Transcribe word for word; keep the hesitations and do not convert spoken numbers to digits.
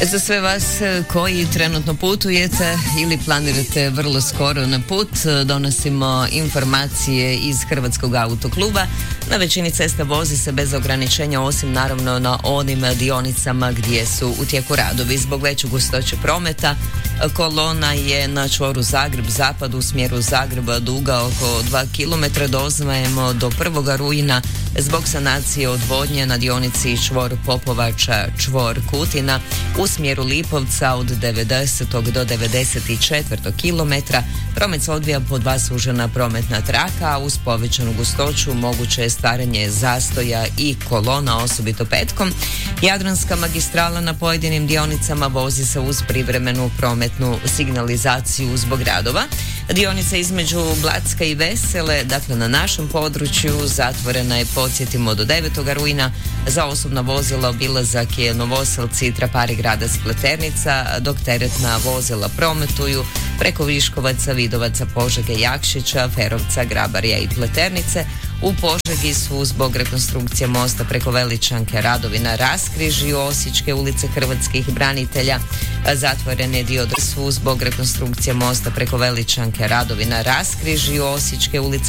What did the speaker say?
Za sve vas koji trenutno putujete ili planirate vrlo skoro na put, donosimo informacije iz Hrvatskog autokluba. Na većini cesta vozi se bez ograničenja, osim naravno na onim dionicama gdje su u tijeku radovi. Zbog veće gustoće prometa, kolona je na čvoru Zagreb-Zapad u smjeru Zagreba duga oko dva kilometra. Doznajemo do prvog rujna zbog sanacije odvodnje na dionici čvor Popovača, čvor Kutina u smjeru Lipovca od devedesetog do devedeset četvrtog kilometra. Promet se odvija po dva sužena prometna traka, a uz povećanu gustoću moguće je stvaranje zastoja i kolona, osobito petkom. Jadranska magistrala na pojedinim dionicama vozi se uz privremenu prometnu signalizaciju zbog radova. Dionica između Blacka i Vesele, dakle na našem području, zatvorena je, podsjetimo, do devetog rujna. Za osobna vozila obilazak je Novoselci, Trapari grada Pleternica, dok teretna vozila prometuju preko Viškovaca, Vidovaca, Požege, Jakšića, Ferovca, Grabarja i Pleternice. U Požegi su zbog rekonstrukcije mosta preko Veličanke radovi na raskrižju Osječke ulice hrvatskih branitelja. Zatvoren je dio su zbog rekonstrukcije mosta preko Veličanke radovi na raskrižju Osječke ulice